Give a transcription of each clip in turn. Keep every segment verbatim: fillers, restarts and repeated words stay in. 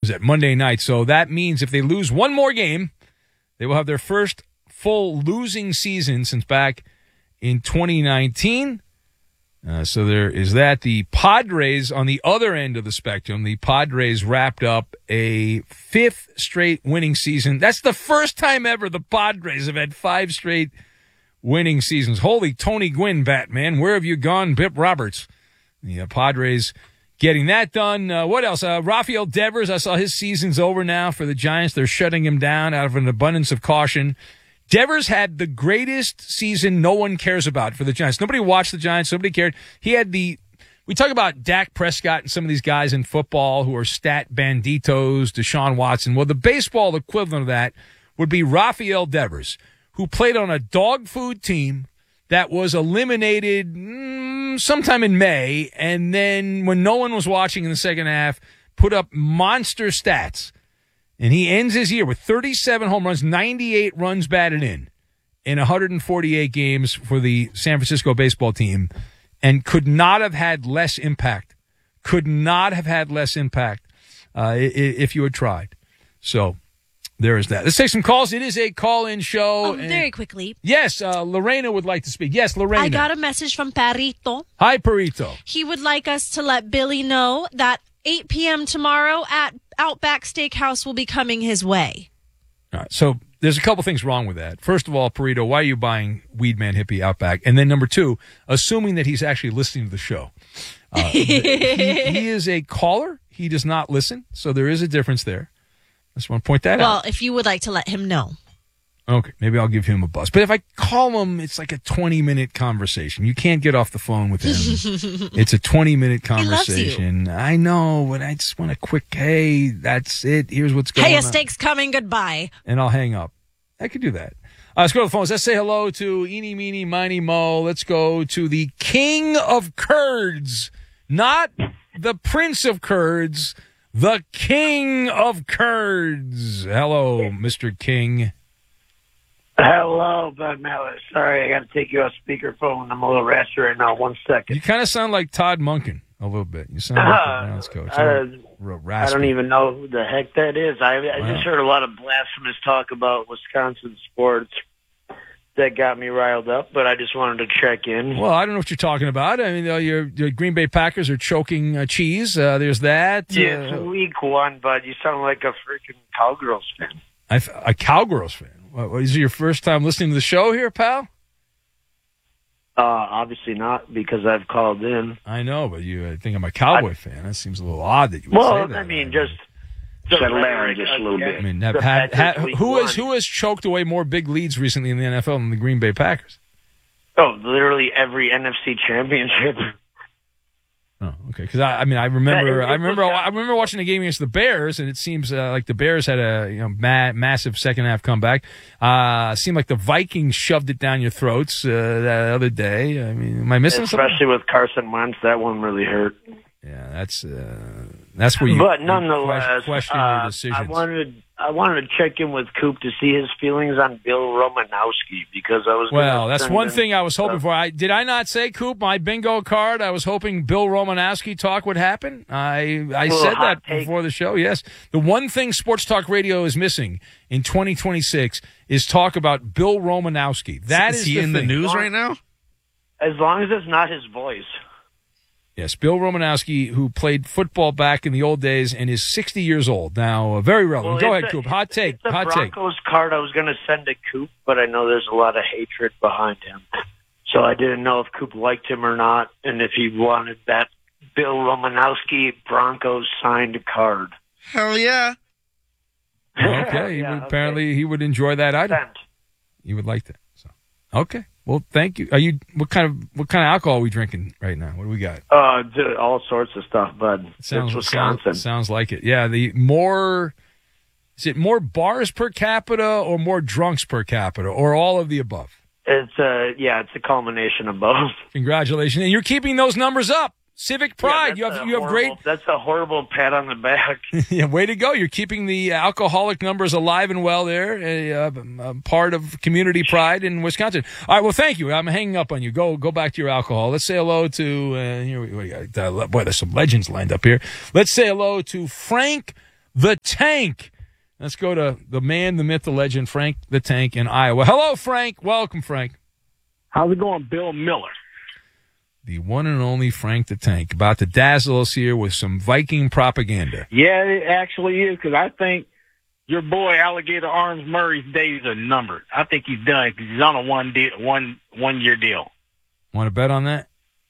is it, Monday night. So that means if they lose one more game, they will have their first full losing season since back in twenty nineteen. Uh, so there is that. The Padres on the other end of the spectrum, the Padres wrapped up a fifth straight winning season. That's the first time ever the Padres have had five straight winning seasons. Holy Tony Gwynn, Batman. Where have you gone, Bip Roberts? The uh, Padres getting that done. Uh, what else? Uh, Rafael Devers, I saw his season's over now for the Giants. They're shutting him down out of an abundance of caution. Devers had the greatest season no one cares about for the Giants. Nobody watched the Giants. Nobody cared. He had the – we talk about Dak Prescott and some of these guys in football who are stat banditos, Deshaun Watson. Well, the baseball equivalent of that would be Rafael Devers, who played on a dog food team that was eliminated mm, sometime in May, and then when no one was watching in the second half, put up monster stats. And he ends his year with thirty-seven home runs, ninety-eight runs batted in, in one hundred forty-eight games for the San Francisco baseball team, and could not have had less impact. Could not have had less impact uh, if you had tried. So there is that. Let's take some calls. It is a call-in show. Oh, very quickly. Yes, uh, Lorena would like to speak. Yes, Lorena. I got a message from Perito. Hi, Perito. He would like us to let Billy know that eight p.m. tomorrow at Outback Steakhouse will be coming his way. All right, so there's a couple things wrong with that. First of all, Perito, why are you buying Weed Man Hippie Outback? And then number two, assuming that he's actually listening to the show. Uh, he, he is a caller. He does not listen, so there is a difference there. I just want to point that well, out. Well, if you would like to let him know. Okay, maybe I'll give him a buzz. But if I call him, it's like a twenty-minute conversation. You can't get off the phone with him. It's a twenty-minute conversation. He loves you. I know, but I just want a quick, hey, that's it. Here's what's going on. Hey, a steak's coming. Goodbye. And I'll hang up. I could do that. Uh, let's go to the phones. Let's say hello to Eeny, Meeny, Miny, Mo. Let's go to the King of Kurds, not the Prince of Kurds, the King of Kurds. Hello, Mister King. Hello, Bud Miller. Sorry, I got to take you off speakerphone. I'm a little raspy right now. One second. You kind of sound like Todd Monken a little bit. You sound like uh, the Browns coach. Uh, I don't even know who the heck that is. I, I wow. just heard a lot of blasphemous talk about Wisconsin sports that got me riled up, but I just wanted to check in. Well, I don't know what you're talking about. I mean, uh, your, your Green Bay Packers are choking uh, cheese. Uh, there's that. Yeah, uh, it's week one, Bud. You sound like a freaking Cowgirls fan. I, a Cowgirls fan. What, is it your first time listening to the show here, pal? Uh, obviously not, because I've called in. I know, but you I think I'm a Cowboy I, fan. That seems a little odd that you would well, say that. Well, I mean, I just settle down just a little bit. I mean, have, have, have, who has who has choked away more big leads recently in the N F L than the Green Bay Packers? Oh, literally every N F C championship. Oh, okay. Because I, I mean, I remember, I remember, I remember watching the game against the Bears, and it seems uh, like the Bears had a you know ma- massive second half comeback. Uh, seemed like the Vikings shoved it down your throats uh, that other day. I mean, am I missing Especially something? with Carson Wentz, that one really hurt. Yeah, that's uh, that's where you. But nonetheless, question uh, your decisions. I wanted I wanted to check in with Coop to see his feelings on Bill Romanowski because I was. Well, that's one in, thing I was hoping uh, for. I did I not say, Coop, my bingo card? I was hoping Bill Romanowski talk would happen. I I said that take. before the show. Yes, the one thing Sports Talk Radio is missing in twenty twenty-six is talk about Bill Romanowski. That is, is he the in thing. the news right now? As long as it's not his voice. Yes, Bill Romanowski, who played football back in the old days and is sixty years old now. Uh, very relevant. Well, Go ahead, a, Coop. Hot take. It's a Hot Broncos take. card I was going to send to Coop, but I know there's a lot of hatred behind him. So I didn't know if Coop liked him or not, and if he wanted that Bill Romanowski Broncos signed card. Hell yeah. Okay. He yeah, would, okay. Apparently he would enjoy that item. Sent. You would like that. So okay. Well, thank you. Are you what kind of what kind of alcohol are we drinking right now? What do we got? Uh, all sorts of stuff, bud. Sounds, it's Wisconsin. Sounds, sounds like it. Yeah, the more is it more bars per capita or more drunks per capita or all of the above? It's uh yeah, it's a culmination of both. Congratulations. And you're keeping those numbers up. Civic pride. Yeah, you have you have horrible, great That's a horrible pat on the back. yeah, way to go. You're keeping the alcoholic numbers alive and well there. A, uh, a part of community pride in Wisconsin. All right, well, thank you. I'm hanging up on you. Go go back to your alcohol. Let's say hello to uh, here we, what do you got? Uh, boy, there's some legends lined up here. Let's say hello to Frank the Tank. Let's go to the man, the myth, the legend, Frank the Tank in Iowa. Hello, Frank. Welcome, Frank. How's it going, Bill Miller? The one and only Frank the Tank, about to dazzle us here with some Viking propaganda. Yeah, it actually is, because I think your boy Alligator Arms Murray's days are numbered. I think he's done because he's on a one deal, one one year deal. Want to bet on that?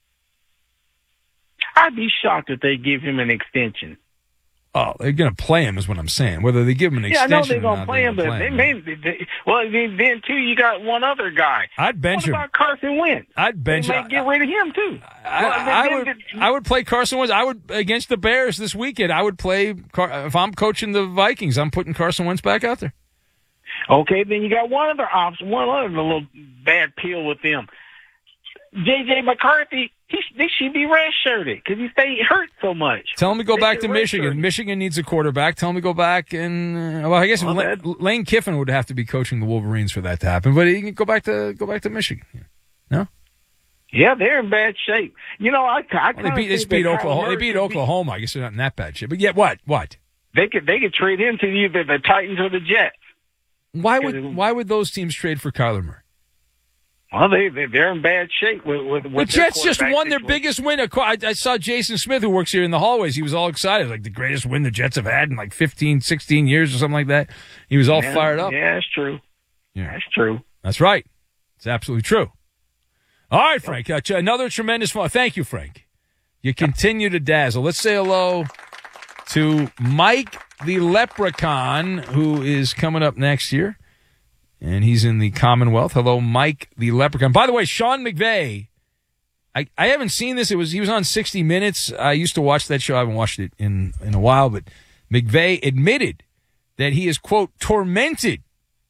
I'd be shocked if they give him an extension. Oh, they're going to play him is what I'm saying. Whether they give him an yeah, extension I know they're going to to play him, but play they him, may. They, well, then, then, too, you got one other guy. I'd bench what him. What about Carson Wentz? I'd bench they him. They may get rid of him, too. I, well, I, then, would, then, I would play Carson Wentz. I would, against the Bears this weekend, I would play, if I'm coaching the Vikings, I'm putting Carson Wentz back out there. Okay, then you got one other option, one other little bad pill with them. J J. McCarthy, he, they should be red-shirted because he stayed hurt so much. Tell him to go they back to Michigan. Michigan needs a quarterback. Tell him to go back and, uh, well, I guess well, Lane, Lane Kiffin would have to be coaching the Wolverines for that to happen, but he can go back to go back to Michigan. No? Yeah, they're in bad shape. You know, I, I well, they beat, they beat Oklahoma. They beat Oklahoma. I guess they're not in that bad shape. But yet, what? What? They could they could trade him to either the Titans or the Jets. Why would why would those teams trade for Kyler Murray? Well, they, they're in bad shape. With, with, with the Jets just won situation. their biggest win. I, I saw Jason Smith, who works here in the hallways. He was all excited, like the greatest win the Jets have had in like fifteen, sixteen years or something like that. He was all yeah, fired up. Yeah, that's true. Yeah. That's true. That's right. It's absolutely true. All right, Frank. Uh, another tremendous fun. Thank you, Frank. You continue to dazzle. Let's say hello to Mike the Leprechaun, who is coming up next year. And he's in the Commonwealth. Hello, Mike the Leprechaun. By the way, Sean McVay, I, I haven't seen this. It was he was on sixty minutes. I used to watch that show. I haven't watched it in, in a while. But McVay admitted that he is, quote, tormented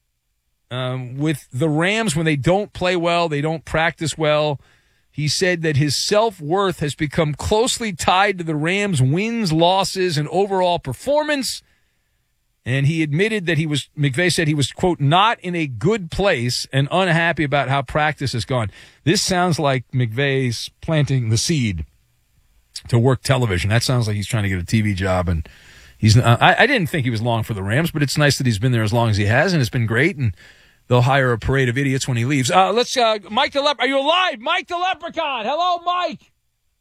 um, with the Rams when they don't play well, they don't practice well. He said that his self-worth has become closely tied to the Rams' wins, losses, and overall performance. And he admitted that he was, McVay said he was, quote, not in a good place and unhappy about how practice has gone. This sounds like McVay's planting the seed to work television. That sounds like he's trying to get a T V job. And he's, uh, I, I didn't think he was long for the Rams, but it's nice that he's been there as long as he has, and it's been great. And they'll hire a parade of idiots when he leaves. Uh, let's, uh, Mike the Leprechaun. Are you alive? Mike the Leprechaun. Hello, Mike.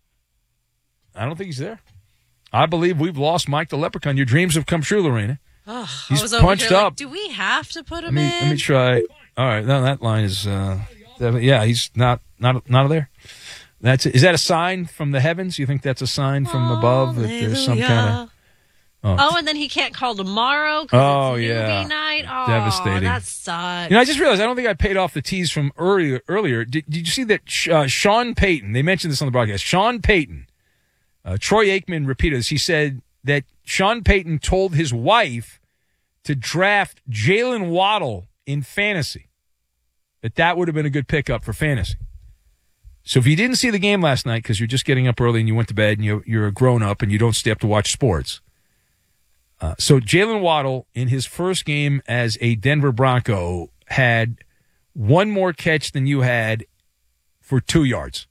I don't think he's there. I believe we've lost Mike the Leprechaun. Your dreams have come true, Lorena. Oh, he's I was over punched here up. Like, do we have to put him let me, in? Let me try. All right, no, that line is, uh, yeah, he's not, not, not there. That's is that a sign from the heavens? You think that's a sign from above that there's some kind of? Oh. oh, and then he can't call tomorrow. Oh, it's yeah, movie night. Oh, devastating. That sucks. You know, I just realized I don't think I paid off the tease from earlier. Earlier, did, did you see that uh, Sean Payton? They mentioned this on the broadcast. Sean Payton, uh, Troy Aikman repeated this. He said that Sean Payton told his wife to draft Jalen Waddle in fantasy, that that would have been a good pickup for fantasy. So if you didn't see the game last night because you're just getting up early and you went to bed and you, you're a grown-up and you don't stay up to watch sports. Uh, so Jalen Waddle, in his first game as a Denver Bronco, had one more catch than you had for two yards.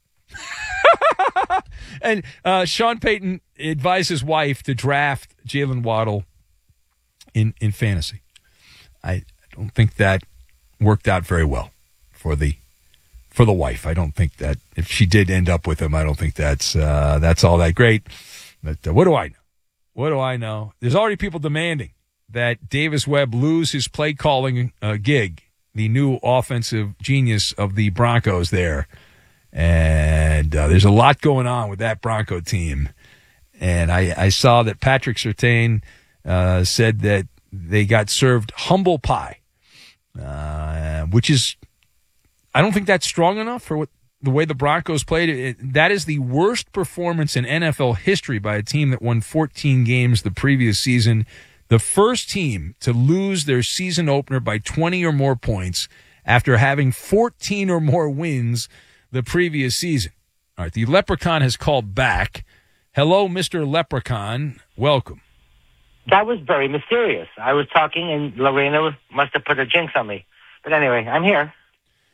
And uh, Sean Payton advised his wife to draft Jalen Waddle in, in fantasy. I don't think that worked out very well for the for the wife. I don't think that if she did end up with him, I don't think that's uh, that's all that great. But uh, what do I know? What do I know? There's already people demanding that Davis Webb lose his play calling uh, gig, the new offensive genius of the Broncos there. And uh, there's a lot going on with that Bronco team. And I, I saw that Patrick Surtain uh, said that they got served humble pie, uh, which is, I don't think that's strong enough for what the way the Broncos played. It, that is the worst performance in N F L history by a team that won fourteen games the previous season. The first team to lose their season opener by twenty or more points after having fourteen or more wins the previous season. All right, the Leprechaun has called back. Hello, Mister Leprechaun. Welcome. That was very mysterious. I was talking, and Lorena must have put a jinx on me. But anyway, I'm here.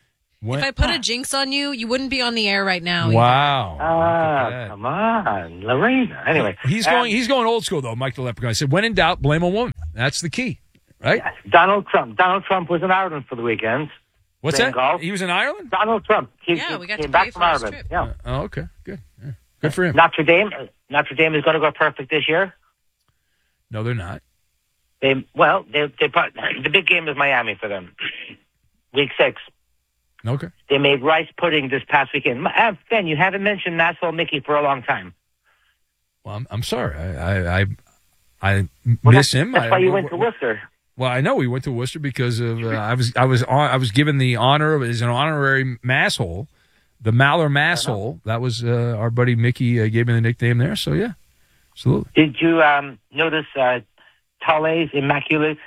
When, If I put a jinx on you, you wouldn't be on the air right now. wow. Ah, come on, Lorena. Anyway, He's um, going He's going old school, though, Mike the Leprechaun. I said, when in doubt, blame a woman. That's the key, right? Donald Trump. Donald Trump was in Ireland for the weekend. What's playing that? golf. He was in Ireland? Donald Trump. He, Yeah, he we got came to back pay from for his Ireland. trip. Yeah. Oh, okay. Good. Yeah. Good for him. Notre Dame. Notre Dame is going to go perfect this year. No, they're not. They well, they they pro- the big game is Miami for them. Week six. Okay. They made rice pudding this past weekend. Uh, Ben, you haven't mentioned Nassau Mickey for a long time. Well, I'm, I'm sorry. I I, I, I Well, miss that's, him. That's I, why you I, went to Worcester. Well, I know we went to Worcester because of uh, I was I was on, I was given the honor of as an honorary masshole, the Maller masshole. That was uh, our buddy Mickey uh, gave me the nickname there. So yeah, absolutely. Did you um, notice uh, Tale's immaculate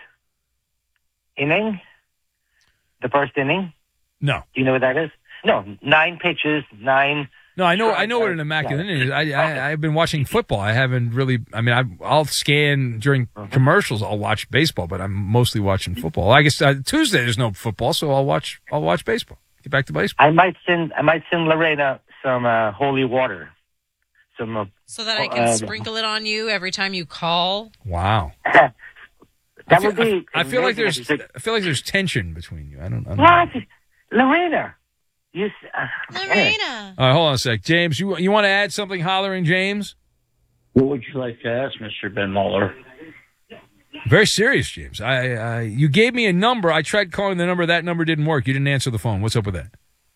inning? The first inning. No, Do you know what that is? No, nine pitches, nine. no, I know I Strike know what out. an immaculate Yeah. inning is. I, I I've been watching football. I haven't really. I mean, I, I'll scan during Uh-huh. commercials. I'll watch baseball, but I'm mostly watching football. I guess uh, Tuesday there's no football, so I'll watch I'll watch baseball. Get back to baseball. I might send I might send Lorena some uh, holy water. Some. Uh, So that I can Uh, sprinkle it on you every time you call. Wow. that I feel, would be. I, I feel like amazing there's if you I feel like there's tension between you. I don't. I don't could- know. What, Lorena? You. s- Uh, anyway. Lorena. All right, hold on a sec, James. You you want to add something, hollering James? What would you like to ask, Mister Ben Muller? Very serious, James. I, I you gave me a number. I tried calling the number. That number didn't work. You didn't answer the phone. What's up with that?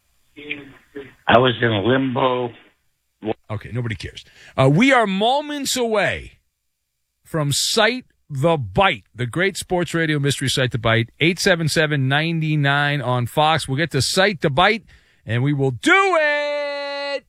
I was in limbo. Okay, nobody cares. Uh, we are moments away from Sight the Bite, the great sports radio mystery Sight the Bite. eight seven seven, nine nine on Fox. We'll get to Sight the Bite, and we will do it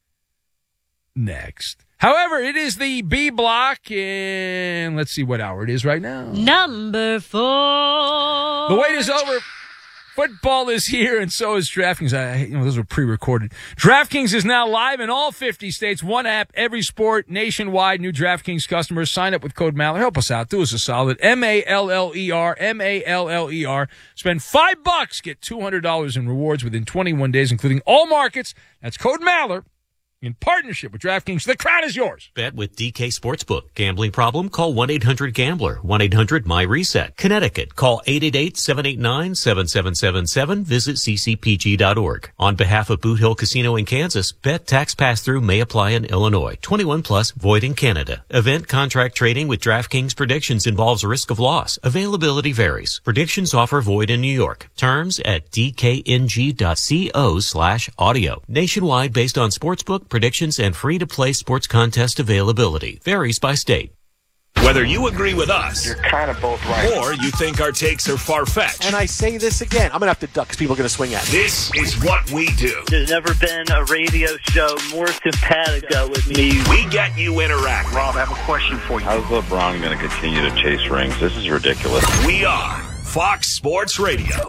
next. However, it is the B block, and let's see what hour it is right now. Number four. The wait is over. Football is here, and so is DraftKings. I, you know, those were pre-recorded. DraftKings is now live in all fifty states. One app, every sport, nationwide. New DraftKings customers sign up with code Maller. Help us out. Do us a solid. M A L L E R, M A L L E R. Spend five bucks, get two hundred dollars in rewards within twenty-one days, including all markets. That's code Maller. In partnership with DraftKings, the crown is yours. Bet with D K Sportsbook. Gambling problem? Call one eight hundred gambler. one eight hundred my reset. Connecticut. Call eight eight eight, seven eight nine, seven seven seven seven. Visit c c p g dot org. On behalf of Boot Hill Casino in Kansas, bet tax pass-through may apply in Illinois. twenty-one plus, void in Canada. Event contract trading with DraftKings predictions involves risk of loss. Availability varies. Predictions offer void in New York. Terms at d k n g dot co slash audio. Nationwide based on sportsbook predictions and free-to-play sports contest availability. Varies by state. Whether you agree with us You're kind of both right. or you think our takes are far-fetched, And I say this again. I'm going to have to duck because people are going to swing at me. this is what we do. There's never been a radio show more simpatico with me. We get you interacting. Rob, I have a question for you. How's LeBron going to continue to chase rings? This is ridiculous. We are Fox Sports Radio.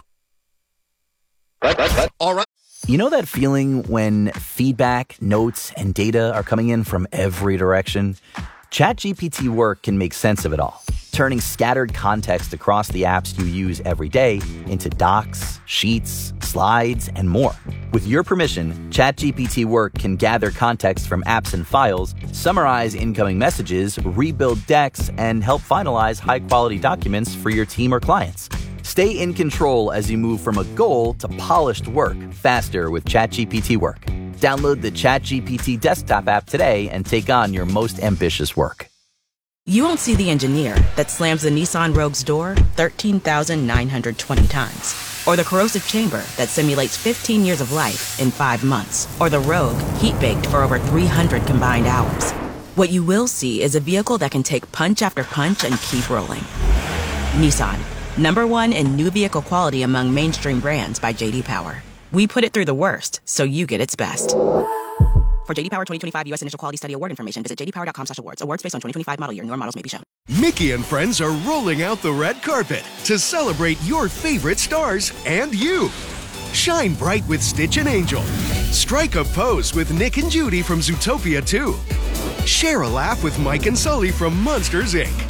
All right. You know that feeling when feedback, notes, and data are coming in from every direction? ChatGPT Work can make sense of it all, turning scattered context across the apps you use every day into docs, sheets, slides, and more. With your permission, ChatGPT Work can gather context from apps and files, summarize incoming messages, rebuild decks, and help finalize high-quality documents for your team or clients. Stay in control as you move from a goal to polished work faster with ChatGPT Work. Download the ChatGPT desktop app today and take on your most ambitious work. You won't see the engineer that slams the Nissan Rogue's door thirteen thousand nine hundred twenty times. Or the corrosive chamber that simulates fifteen years of life in five months. Or the Rogue heat-baked for over three hundred combined hours. What you will see is a vehicle that can take punch after punch and keep rolling. Nissan. Number one in new vehicle quality among mainstream brands by J D Power. We put it through the worst, so you get its best. For J D Power twenty twenty-five U S Initial Quality Study Award information, visit j d power dot com slash awards. Awards based on twenty twenty-five model year. Newer models may be shown. Mickey and friends are rolling out the red carpet to celebrate your favorite stars and you. Shine bright with Stitch and Angel. Strike a pose with Nick and Judy from Zootopia two. Share a laugh with Mike and Sully from Monsters, Incorporated.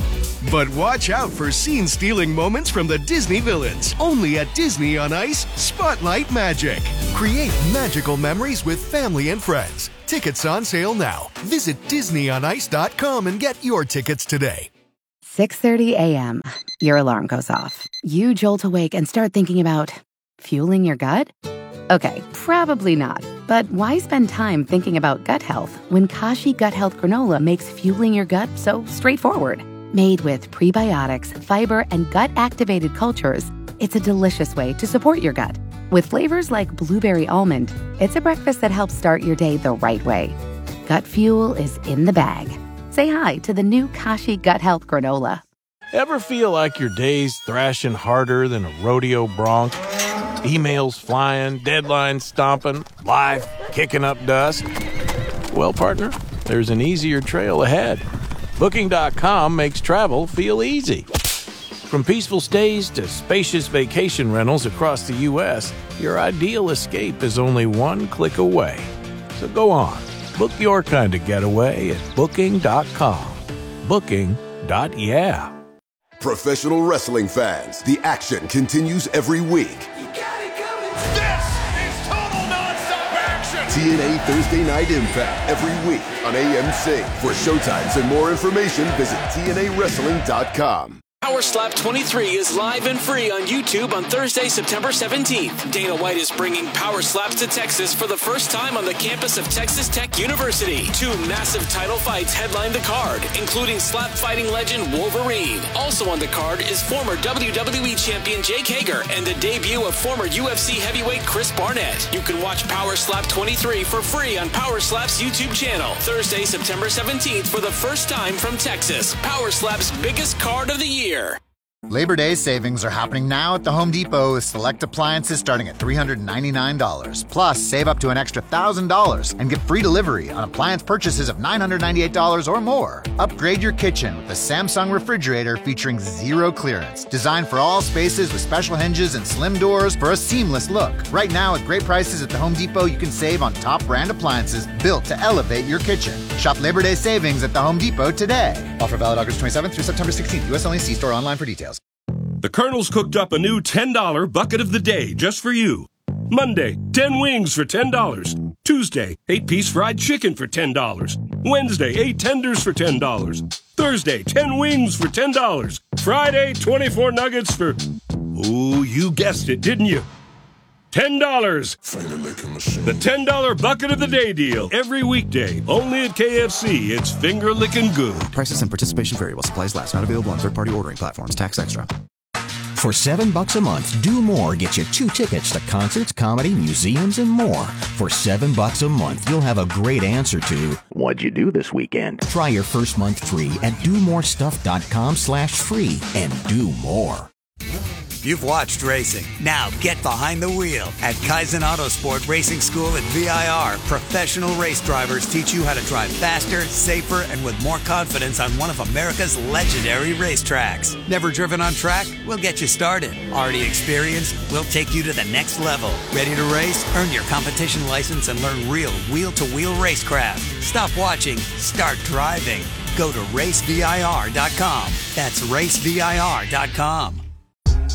But watch out for scene-stealing moments from the Disney villains. Only at Disney on Ice, Spotlight Magic. Create magical memories with family and friends. Tickets on sale now. Visit disney on ice dot com and get your tickets today. six thirty a.m. Your alarm goes off. You jolt awake and start thinking about fueling your gut? Okay, probably not. But why spend time thinking about gut health when Kashi Gut Health Granola makes fueling your gut so straightforward? Made with prebiotics, fiber, and gut-activated cultures, it's a delicious way to support your gut. With flavors like blueberry almond, it's a breakfast that helps start your day the right way. Gut fuel is in the bag. Say hi to the new Kashi Gut Health Granola. Ever feel like your day's thrashing harder than a rodeo bronc? Emails flying, deadlines stomping, life kicking up dust? Well, partner, there's an easier trail ahead. Booking dot com makes travel feel easy. From peaceful stays to spacious vacation rentals across the U S, your ideal escape is only one click away. So go on, book your kind of getaway at Booking dot com. Booking. Yeah. Professional wrestling fans, the action continues every week. This is total nonstop action. T N A Thursday Night Impact every week on A M C. For showtimes and more information, visit T N A wrestling dot com. Power Slap twenty-three is live and free on YouTube on Thursday, September seventeenth. Dana White is bringing Power Slaps to Texas for the first time on the campus of Texas Tech University. Two massive title fights headline the card, including slap fighting legend Wolverine. Also on the card is former W W E champion Jake Hager and the debut of former U F C heavyweight Chris Barnett. You can watch Power Slap twenty-three for free on Power Slap's YouTube channel. Thursday, September seventeenth for the first time from Texas. Power Slap's biggest card of the year. Labor Day savings are happening now at the Home Depot with select appliances starting at three hundred ninety-nine dollars. Plus, save up to an extra one thousand dollars and get free delivery on appliance purchases of nine hundred ninety-eight dollars or more. Upgrade your kitchen with a Samsung refrigerator featuring zero clearance. Designed for all spaces with special hinges and slim doors for a seamless look. Right now, at great prices at the Home Depot, you can save on top brand appliances built to elevate your kitchen. Shop Labor Day savings at the Home Depot today. Offer valid August twenty-seventh through September sixteenth. U S only. See store online for details. The Colonel's cooked up a new ten dollar bucket of the day just for you. Monday, ten wings for ten dollars. Tuesday, eight piece fried chicken for ten dollars. Wednesday, eight tenders for ten dollars. Thursday, ten wings for ten dollars. Friday, twenty-four nuggets for... Ooh, you guessed it, didn't you? ten dollars. The ten dollar bucket of the day deal. Every weekday. Only at K F C. It's finger licking good. Prices and participation vary while supplies last. Not available on third-party ordering platforms. Tax extra. For seven bucks a month, Do More gets you two tickets to concerts, comedy, museums, and more. For seven bucks a month, you'll have a great answer to what'd you do this weekend? Try your first month free at do more stuff dot com slash free and do more. You've watched racing. Now get behind the wheel. At Kaizen Autosport Racing School at V I R, professional race drivers teach you how to drive faster, safer, and with more confidence on one of America's legendary racetracks. Never driven on track? We'll get you started. Already experienced? We'll take you to the next level. Ready to race? Earn your competition license and learn real wheel-to-wheel racecraft. Stop watching. Start driving. Go to race V I R dot com. That's race V I R dot com.